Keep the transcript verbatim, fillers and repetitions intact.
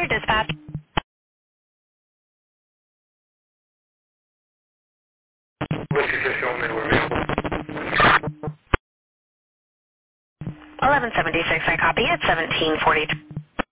Center Dispatch. Whiskey six showing me we're available. eleven seventy-six, I copy at seventeen forty-two.